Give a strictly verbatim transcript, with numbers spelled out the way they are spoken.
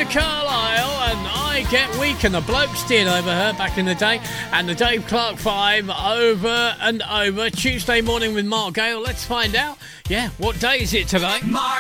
Carlisle and I Get Weak, and the Blokes did over her back in the day, and the Dave Clark Five over and over. Tuesday morning with Mark Gale. Let's find out, yeah, what day is it today? Mark